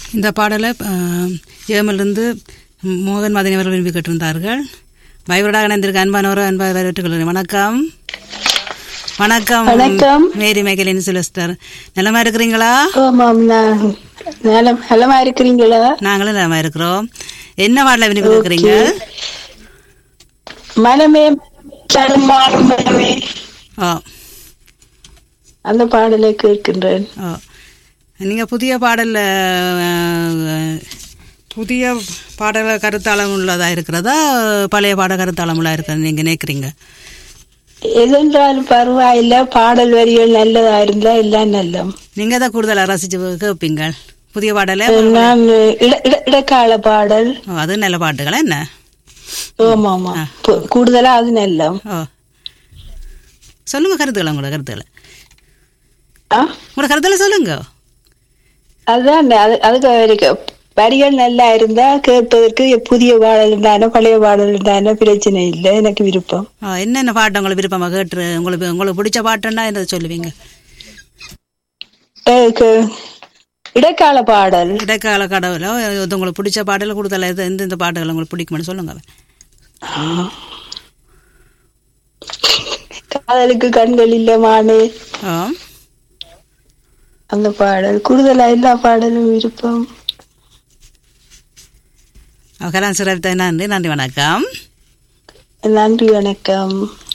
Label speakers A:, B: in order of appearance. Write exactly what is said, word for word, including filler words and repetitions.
A: இந்த பாடலை ஏமிலிருந்து மோகன் மதனி அவர்கள் விரும்பி கேட்டிருந்தார்கள். பயவராக இணைந்திருக்க அன்பானவரோ அன்பாக வரவேற்றுக்கொள்கிறேன். வணக்கம். வணக்கம்
B: வணக்கம்.
A: மேரி மேகலின் சிலஸ்டர், நலமா இருக்கிறீங்களா?
B: நலமா இருக்கிறீங்களா?
A: நாங்களும் நலமா இருக்கிறோம். என்ன பாடலை விரும்பி கேட்கிறீங்க?
B: மனமே மனமே
A: ஓ,
B: அந்த பாடலை கேட்கின்றேன்.
A: ஓ, நீங்க புதிய பாடல்ல புதிய பாடல கருத்தாளம் உள்ளதா இருக்கிறதா, பழைய பாட கருத்தாளம் உள்ள இருக்கிறது நீங்க நினைக்கிறீங்க?
B: எதென்றாலும் பரவாயில்ல, பாடல் வரிகள் நல்லதா இருந்தா எல்லாம் நல்ல.
A: நீங்க தான் கூடுதலா ரசிச்சு கேட்பீங்க புதிய பாடல?
B: நான் இடைக்கால பாடல்.
A: அது நல்ல பாட்டுகளா என்ன?
B: ஆமா ஆமா, கூடுதலா அது நல்ல.
A: ஓ, சொல்லுங்க கருத்துக்களை, உங்களோட கருத்துக்களை உங்களோட கருத்துல சொல்லுங்க.
B: அதுதான் அதுக்கு வரிகள் நல்லா இருந்தா கேட்பதற்கு புதிய பாடல் இருந்தானோ பழைய பாடல் இருந்தானோ பிரச்சனை இல்லை, எனக்கு விருப்பம்.
A: என்னென்ன பாட்டு உங்களுக்கு விருப்பமா கேட்டு உங்களுக்கு உங்களுக்கு பிடிச்ச பாட்டுன்னா என்ன சொல்லுவீங்க?
B: இடைக்கால பாடல்.
A: இடைக்கால கடவுளோ உங்களுக்கு பிடிச்ச பாடல கொடுத்தல எந்த எந்த பாட்டுகள் உங்களுக்கு பிடிக்கும்னு சொல்லுங்க.
B: காதலுக்கு கண்கள் இல்ல மானே, அந்த பாடல் கூடுதலா எல்லா பாடலும் விருப்பம்.
A: கலான் சிறப்பு. நன்றி. நன்றி, வணக்கம்.
B: நன்றி, வணக்கம்.